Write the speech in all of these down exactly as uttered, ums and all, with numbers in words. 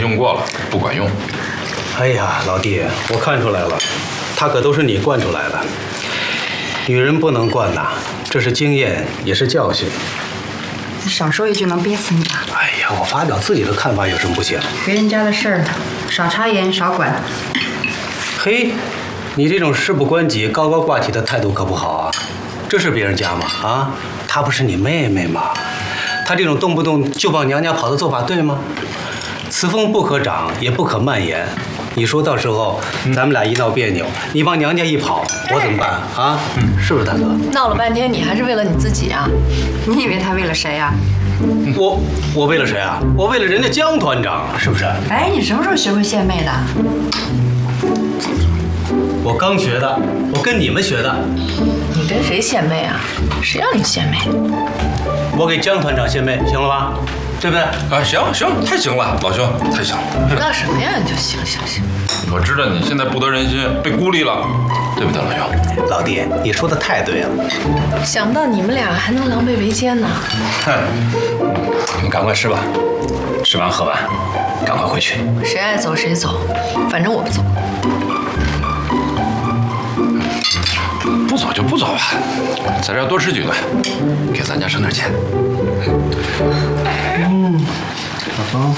用过了，不管用。 哎呀，老弟，我看出来了，他可都是你惯出来的。女人不能惯呐，这是经验，也是教训。 你少说一句，能憋死你啊！ 哎呀，我发表自己的看法有什么不行？ 别人家的事儿，少插言，少管。 嘿，你这种事不关己、高高挂起的态度可不好啊！这是别人家吗？啊，她不是你妹妹吗？她这种动不动就往娘家跑的做法对吗？此风不可长，也不可蔓延。你说到时候咱们俩一闹别扭，你往娘家一跑，我怎么办啊？嗯，是不是大哥？ 闹了半天，你还是为了你自己啊？ 你以为他为了谁啊？ 我我为了谁啊？我为了人家江团长，是不是？ 哎，你什么时候学会献媚的？ 我刚学的，我跟你们学的。 你跟谁献媚啊？谁让你献媚？ 我给江团长献媚，行了吧？对不对？ 啊，行行，太行了，老兄，太行了。 那什么呀？你就行行行。 我知道你现在不得人心，被孤立了，对不对，老兄？ 老弟，你说的太对了。 想不到你们俩还能狼狈为奸呢。 哼，你们赶快吃吧，吃完喝完，赶快回去。 谁爱走谁走，反正我不走。 不走就不走吧，在这儿多吃几顿，给咱家省点钱。 嗯，小芳。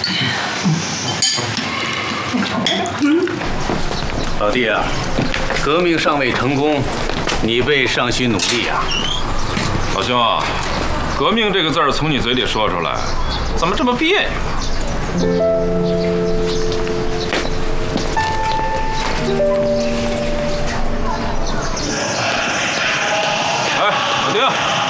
嗯，老弟啊，革命尚未成功，你辈尚需努力啊。 老兄啊，革命这个字儿从你嘴里说出来，怎么这么别扭？哎，老丁，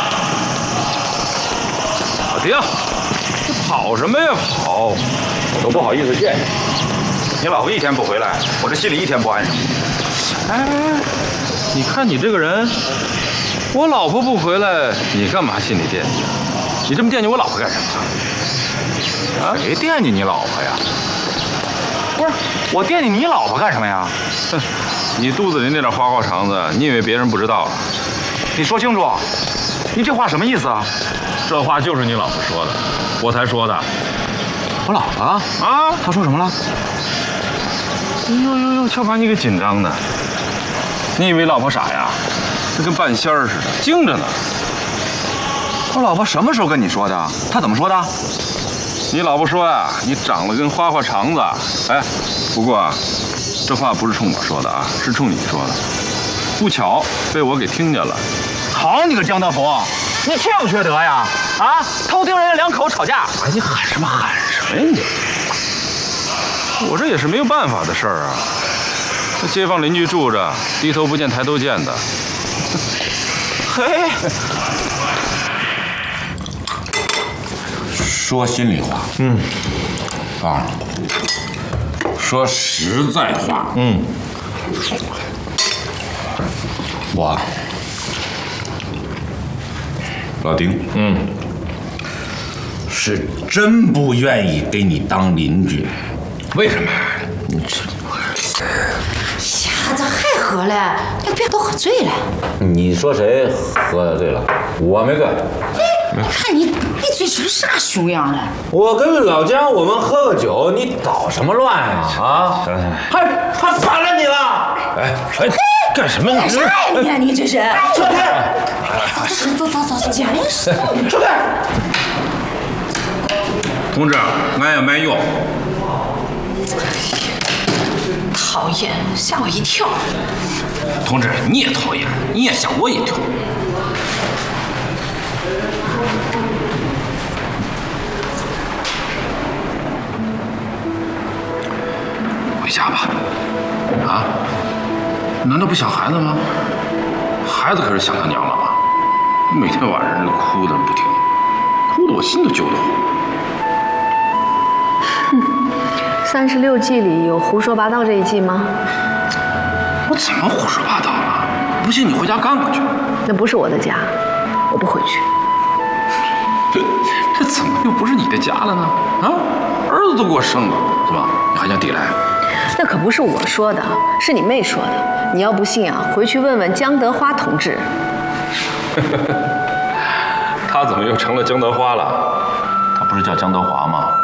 老丁，这跑什么呀跑？ 我都不好意思见你。你老婆一天不回来，我这心里一天不安生。 哎，你看你这个人，我老婆不回来，你干嘛心里惦记？你这么惦记我老婆干什么？ 啊？谁惦记你老婆呀？不是，我惦记你老婆干什么呀？ 哼，你肚子里那点花花肠子，你以为别人不知道啊？ 你说清楚，你这话什么意思啊？ 这话就是你老婆说的，我才说的。 我老婆啊？她说什么了？ 呦呦呦，瞧把你给紧张的！你以为老婆傻呀？这跟半仙儿似的，精着呢。 我老婆什么时候跟你说的？她怎么说的？ 你老婆说呀，你长了根花花肠子。哎，不过啊，这话不是冲我说的啊，是冲你说的。不巧被我给听见了。 好你个江德福，你缺不缺德呀？啊，偷听人家两口吵架，哎，你喊什么喊什么呀你？ 我这也是没有办法的事儿啊。这街坊邻居住着，低头不见抬头见的。 嘿， 说心里话，嗯，啊，说实在话， 嗯， 我，老丁， 嗯， 是真不愿意给你当邻居。 为什么？ 你这瞎子还喝了？要不要都喝醉了？ 你说谁喝醉了？我没醉。 我看你，你嘴唇啥熊样了？ 我跟老姜我们喝个酒，你捣什么乱呀？啊！ 行行， 还还烦了你了？ 哎哎，干什么？ 干啥呀你啊？你这是？ 出去！ 走走走走走，讲是。 出去！ 同志，俺也没用。 讨厌，吓我一跳。 同志，你也讨厌，你也吓我一跳。回家吧。啊？难道不想孩子吗？孩子可是想他娘了吗？每天晚上这哭的不停，哭得我心都揪得慌。 三十六计里有胡说八道这一计吗？ 我怎么胡说八道了？不信你回家干过去。 那不是我的家，我不回去。 这这怎么又不是你的家了呢？啊，儿子都给我生了，是吧？你还想抵赖？ 那可不是我说的，是你妹说的。你要不信啊，回去问问江德花同志。 他怎么又成了江德花了？他不是叫江德华吗？